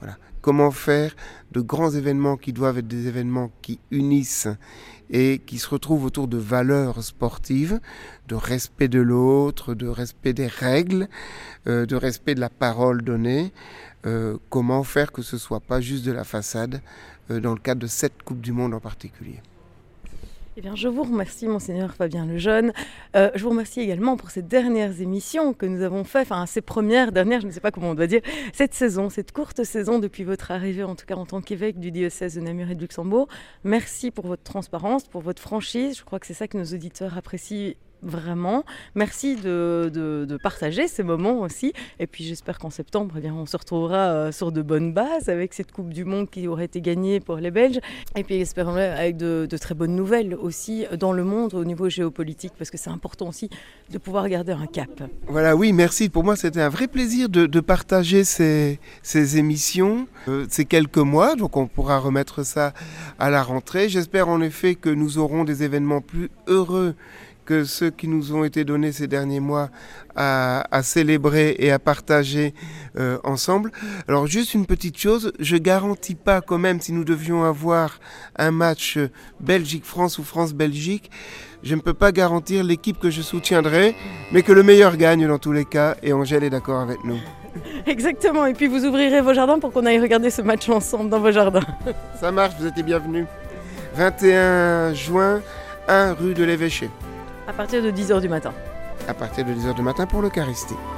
Voilà. Comment faire de grands événements qui doivent être des événements qui unissent et qui se retrouvent autour de valeurs sportives, de respect de l'autre, de respect des règles, de respect de la parole donnée. Comment faire que ce ne soit pas juste de la façade dans le cadre de cette Coupe du Monde en particulier. Eh bien, je vous remercie, Monseigneur Fabien Lejeune. Je vous remercie également pour ces dernières émissions que nous avons faites, enfin ces premières, dernières, je ne sais pas comment on doit dire, cette saison, cette courte saison depuis votre arrivée, en tout cas en tant qu'évêque du diocèse de Namur et de Luxembourg. Merci pour votre transparence, pour votre franchise. Je crois que c'est ça que nos auditeurs apprécient vraiment. Merci de partager ces moments aussi. Et puis j'espère qu'en septembre, eh bien, on se retrouvera sur de bonnes bases avec cette Coupe du Monde qui aurait été gagnée pour les Belges. Et puis espérons-le avec de très bonnes nouvelles aussi dans le monde au niveau géopolitique, parce que c'est important aussi de pouvoir garder un cap. Voilà, oui, merci. Pour moi, c'était un vrai plaisir de partager ces émissions, ces quelques mois. Donc on pourra remettre ça à la rentrée. J'espère en effet que nous aurons des événements plus heureux que ceux qui nous ont été donnés ces derniers mois à célébrer et à partager ensemble. Alors juste une petite chose, je garantis pas quand même si nous devions avoir un match Belgique-France ou France-Belgique, je ne peux pas garantir l'équipe que je soutiendrai, mais que le meilleur gagne dans tous les cas, et Angèle est d'accord avec nous. Exactement, et puis vous ouvrirez vos jardins pour qu'on aille regarder ce match ensemble dans vos jardins. Ça marche, vous êtes les bienvenus. 21 juin, 1 rue de l'Évêché. À partir de 10h du matin. À partir de 10h du matin pour l'Eucharistie.